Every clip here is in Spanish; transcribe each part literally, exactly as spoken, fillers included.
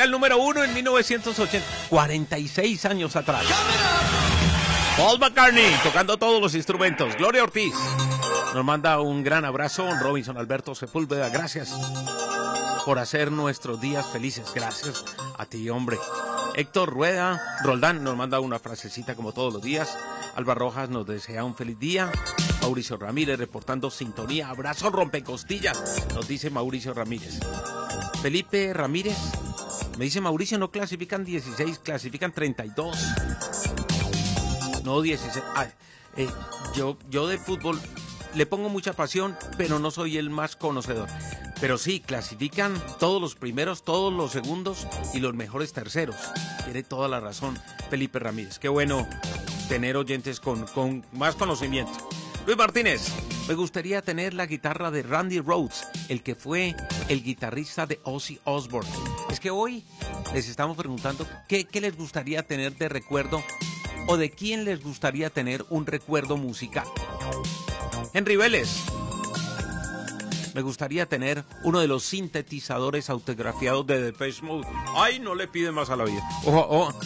el número uno en mil novecientos ochenta, cuarenta y seis años atrás. Paul McCartney tocando todos los instrumentos. Gloria Ortiz nos manda un gran abrazo. Robinson Alberto Sepúlveda, gracias por hacer nuestros días felices. Gracias a ti, hombre. Héctor Rueda Roldán nos manda una frasecita como todos los días. Alba Rojas nos desea un feliz día. Mauricio Ramírez reportando sintonía. Abrazo rompecostillas, nos dice Mauricio Ramírez. Felipe Ramírez me dice: Mauricio, no clasifican dieciséis, clasifican treinta y dos. No dieciséis. Ah, eh, yo, yo de fútbol le pongo mucha pasión, pero no soy el más conocedor. Pero sí, clasifican todos los primeros, todos los segundos y los mejores terceros. Tiene toda la razón Felipe Ramírez. Qué bueno tener oyentes con, con más conocimiento. Luis Martínez, me gustaría tener la guitarra de Randy Rhoads, el que fue el guitarrista de Ozzy Osbourne. Es que hoy les estamos preguntando qué, qué les gustaría tener de recuerdo o de quién les gustaría tener un recuerdo musical. Henry Vélez, me gustaría tener uno de los sintetizadores autografiados de Depeche Mode. Ay, no le pide más a la vida. Ojo, ojo.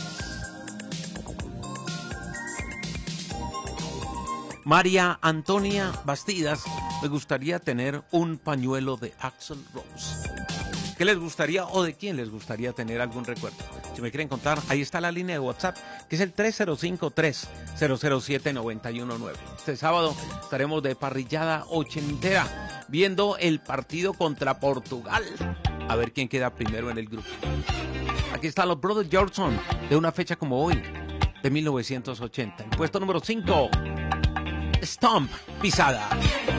María Antonia Bastidas, me gustaría tener un pañuelo de Axl Rose. ¿Qué les gustaría o de quién les gustaría tener algún recuerdo? Si me quieren contar, ahí está la línea de WhatsApp, que es el tres cero cinco, tres cero cero siete, nueve uno nueve. Este sábado estaremos de parrillada ochentera, viendo el partido contra Portugal. A ver quién queda primero en el grupo. Aquí están los Brothers Johnson, de una fecha como hoy, de mil novecientos ochenta. En puesto número cinco, Stomp, Pisada.